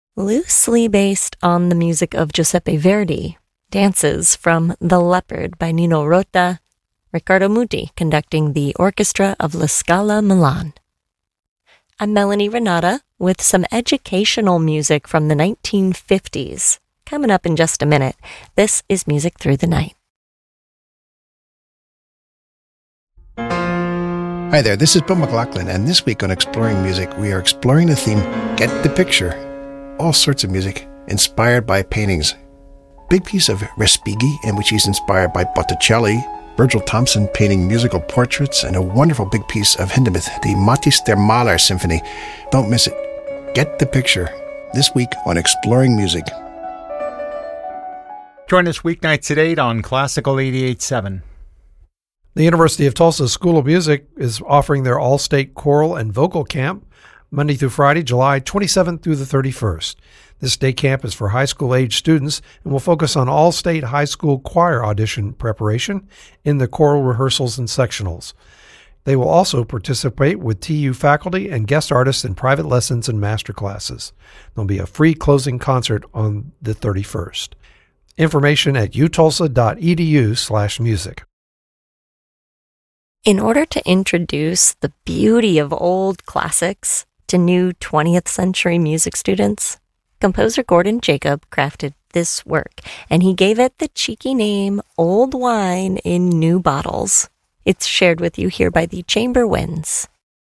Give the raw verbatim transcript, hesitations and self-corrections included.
loosely based on the music of Giuseppe Verdi, dances from The Leopard by Nino Rota, Riccardo Muti conducting the orchestra of La Scala Milan. I'm Melanie Renata with some educational music from the nineteen fifties. Coming up in just a minute, this is Music Through the Night. Hi there, this is Bill McLaughlin, and this week on Exploring Music, we are exploring the theme, Get the Picture. All sorts of music inspired by paintings. Big piece of Respighi, in which he's inspired by Botticelli, Virgil Thomson painting musical portraits, and a wonderful big piece of Hindemith, the Matthäus der Maler Symphony. Don't miss it. Get the Picture, this week on Exploring Music. Join us weeknights at eight on Classical eighty-eight point seven. The University of Tulsa School of Music is offering their all-state choral and vocal camp Monday through Friday, July twenty-seventh through the thirty-first. This day camp is for high school age students and will focus on all-state high school choir audition preparation in the choral rehearsals and sectionals. They will also participate with T U faculty and guest artists in private lessons and master classes. There'll be a free closing concert on the thirty-first. Information at utulsa.edu slash music. In order to introduce the beauty of old classics to new twentieth century music students, composer Gordon Jacob crafted this work, and he gave it the cheeky name Old Wine in New Bottles. It's shared with you here by the Chamber Winds.